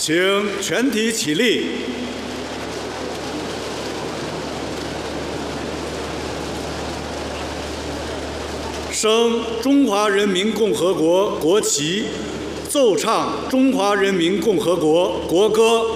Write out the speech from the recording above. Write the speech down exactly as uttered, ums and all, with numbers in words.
请全体起立。升中华人民共和国国旗，奏唱中华人民共和国国歌。